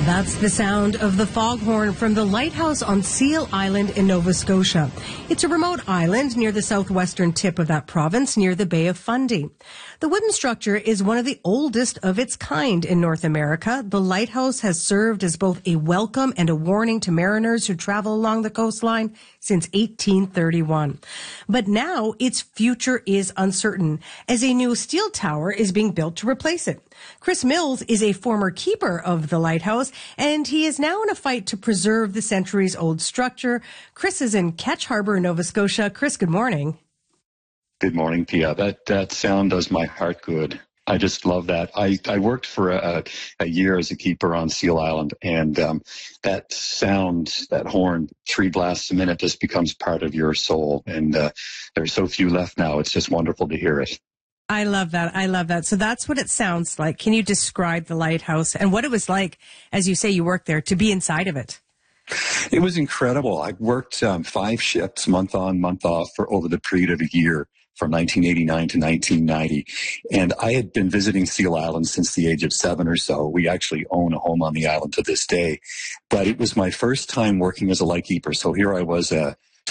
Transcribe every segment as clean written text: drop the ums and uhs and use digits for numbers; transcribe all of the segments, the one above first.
That's the sound of the foghorn from the lighthouse on Seal Island in Nova Scotia. It's a remote island near the southwestern tip of that province, near the Bay of Fundy. The wooden structure is one of the oldest of its kind in North America. The lighthouse has served as both a welcome and a warning to mariners who travel along the coastline since 1831. But now its future is uncertain, as a new steel tower is being built to replace it. Chris Mills is a former keeper of the lighthouse, and he is now in a fight to preserve the centuries-old structure. Chris is in Ketch Harbor, Nova Scotia. Chris, good morning. Good morning, Pia. That sound does my heart good. I just love that. I worked for a year as a keeper on Seal Island, and that sound, that horn, 3 blasts a minute, just becomes part of your soul. And there's so few left now. It's just wonderful to hear it. I love that. I love that. So that's what it sounds like. Can you describe the lighthouse and what it was like, as you say, you worked there, to be inside of it? It was incredible. I worked 5 shifts, month on, month off, for over the period of a year, from 1989 to 1990. And I had been visiting Seal Island since the age of 7 or so. We actually own a home on the island to this day. But it was my first time working as a lightkeeper. So here I was, a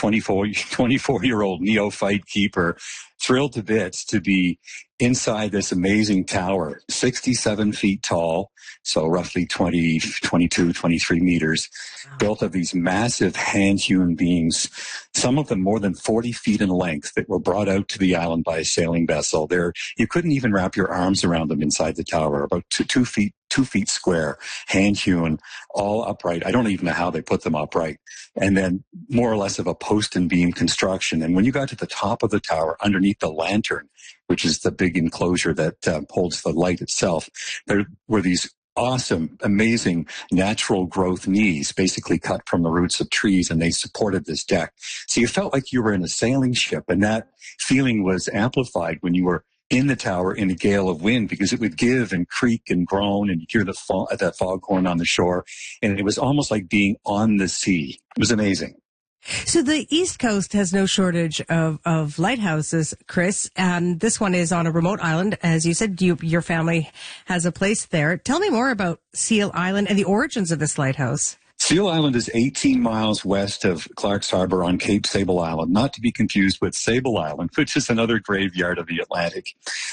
24-year-old neophyte keeper, thrilled to bits to be inside this amazing tower, 67 feet tall, so roughly 22, 23 meters, built of these massive hand-hewn beams, some of them more than 40 feet in length, that were brought out to the island by a sailing vessel. You couldn't even wrap your arms around them inside the tower, about 2 feet square, hand-hewn, all upright. I don't even know how they put them upright. And then more or less of a post and beam construction. And when you got to the top of the tower, underneath the lantern, which is the big enclosure that holds the light itself, there were these awesome, amazing natural growth knees, basically cut from the roots of trees, and they supported this deck. So you felt like you were in a sailing ship, and that feeling was amplified when you were in the tower in a gale of wind, because it would give and creak and groan, and you'd hear that foghorn on the shore, and it was almost like being on the sea. It was amazing. So the East Coast has no shortage of lighthouses, Chris, and this one is on a remote island. As you said, your family has a place there. Tell me more about Seal Island and the origins of this lighthouse. Seal Island is 18 miles west of Clark's Harbor on Cape Sable Island, not to be confused with Sable Island, which is another graveyard of the Atlantic.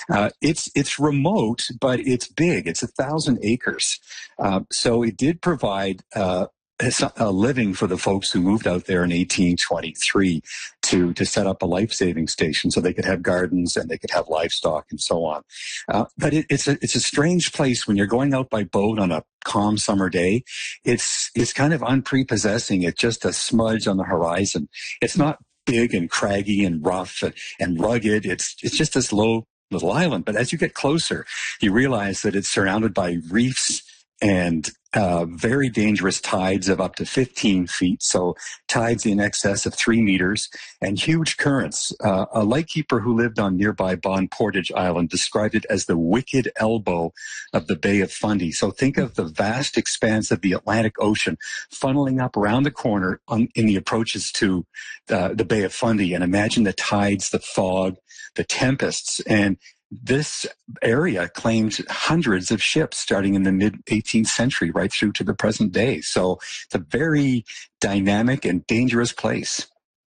It's remote, but it's big. It's 1,000 acres. So it did provide a living for the folks who moved out there in 1823 to set up a life-saving station so they could have gardens and they could have livestock and so on. But it's a strange place when you're going out by boat on a calm summer day. It's kind of unprepossessing. It's just a smudge on the horizon. It's not big and craggy and rough and rugged. It's just this low little island. But as you get closer, you realize that it's surrounded by reefs and very dangerous tides of up to 15 feet, so tides in excess of 3 meters, and huge currents. A lightkeeper who lived on nearby Bon Portage Island described it as the wicked elbow of the Bay of Fundy. So think of the vast expanse of the Atlantic Ocean funneling up around the corner in the approaches to the Bay of Fundy, and imagine the tides, the fog, the tempests, and this area claimed hundreds of ships starting in the mid-18th century right through to the present day. So it's a very dynamic and dangerous place.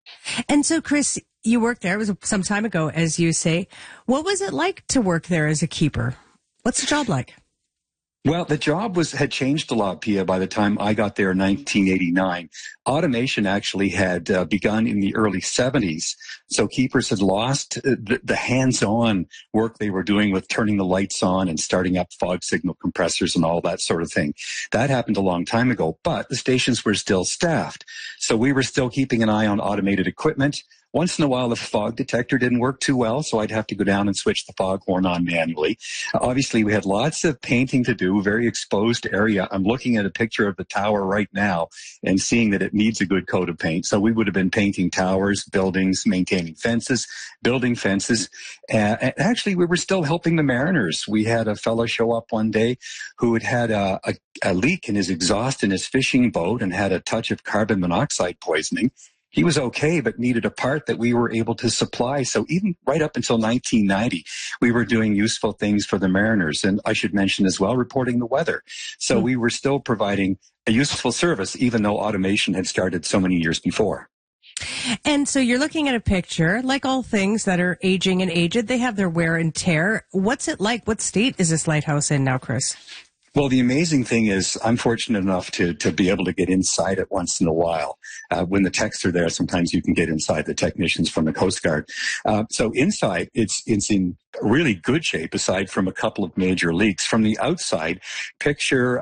And so, Chris, you worked there. It was some time ago, as you say. What was it like to work there as a keeper? What's the job like? Well, the job had changed a lot, Pia, by the time I got there in 1989. Automation actually had begun in the early 70s. So keepers had lost the hands-on work they were doing with turning the lights on and starting up fog signal compressors and all that sort of thing. That happened a long time ago, but the stations were still staffed. So we were still keeping an eye on automated equipment. Once in a while, the fog detector didn't work too well, so I'd have to go down and switch the foghorn on manually. Obviously, we had lots of painting to do, very exposed area. I'm looking at a picture of the tower right now and seeing that it needs a good coat of paint. So we would have been painting towers, buildings, maintaining fences, building fences. And actually, we were still helping the mariners. We had a fellow show up one day who had a leak in his exhaust in his fishing boat and had a touch of carbon monoxide poisoning. he was okay, but needed a part that we were able to supply. So even right up until 1990, we were doing useful things for the mariners. And I should mention as well, reporting the weather. So we were still providing a useful service, even though automation had started so many years before. And so you're looking at a picture, like all things that are aging and aged, they have their wear and tear. What's it like? What state is this lighthouse in now, Chris? Well, the amazing thing is I'm fortunate enough to be able to get inside it once in a while. When the techs are there, sometimes you can get inside, the technicians from the Coast Guard. So inside, it's in really good shape, aside from a couple of major leaks. From the outside, picture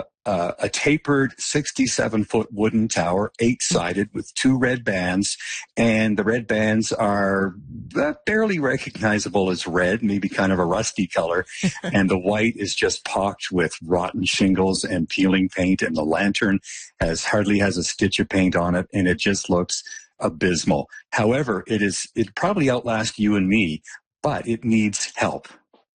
a tapered 67-foot wooden tower, 8-sided with 2 red bands, and the red bands are barely recognizable as red, maybe kind of a rusty color, and the white is just pocked with rotten shingles and peeling paint, and the lantern hardly has a stitch of paint on it, and it just looks abysmal. However, it probably outlasts you and me, but it needs help.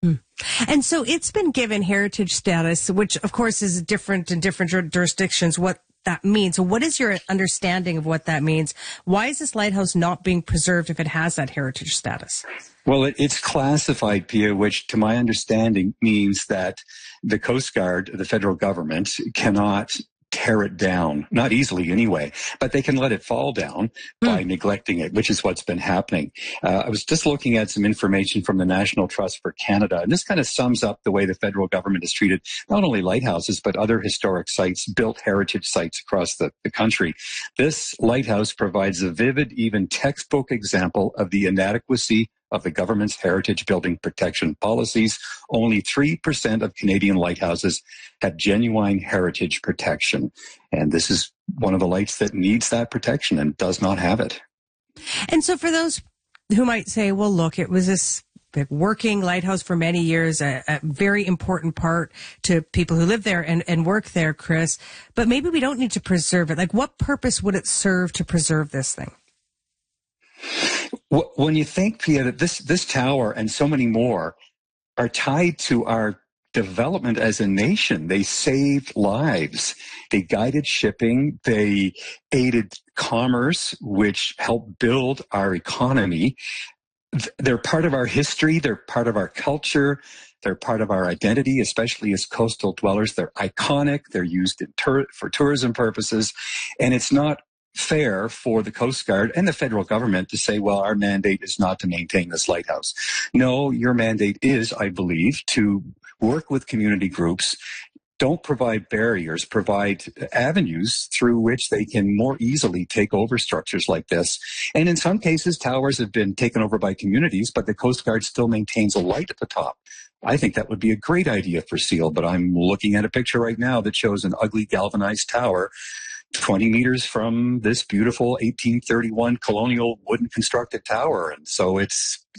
And so it's been given heritage status, which of course is different in different jurisdictions, what that means. So what is your understanding of what that means? Why is this lighthouse not being preserved if it has that heritage status? Well, it's classified, Pia, which to my understanding means that the Coast Guard, the federal government, cannot tear it down, not easily anyway, but they can let it fall down by neglecting it, which is what's been happening. I was just looking at some information from the National Trust for Canada, and this kind of sums up the way the federal government has treated not only lighthouses, but other historic sites, built heritage sites across the country. This lighthouse provides a vivid, even textbook example of the inadequacy of the government's heritage building protection policies. Only 3% of Canadian lighthouses have genuine heritage protection. And this is one of the lights that needs that protection and does not have it. And so for those who might say, well, look, it was this big working lighthouse for many years, a very important part to people who live there and work there, Chris, but maybe we don't need to preserve it. Like, what purpose would it serve to preserve this thing? When you think, Pia, that this tower and so many more are tied to our development as a nation, they saved lives, they guided shipping, they aided commerce, which helped build our economy. They're part of our history, they're part of our culture, they're part of our identity, especially as coastal dwellers. They're iconic, they're used for tourism purposes, and it's not fair for the Coast Guard and the federal government to say, well, our mandate is not to maintain this lighthouse. No, your mandate is, I believe, to work with community groups. Don't provide barriers, provide avenues through which they can more easily take over structures like this. And in some cases, towers have been taken over by communities, but the Coast Guard still maintains a light at the top. I think that would be a great idea for SEAL, but I'm looking at a picture right now that shows an ugly galvanized tower 20 meters from this beautiful 1831 colonial wooden constructed tower. And so it's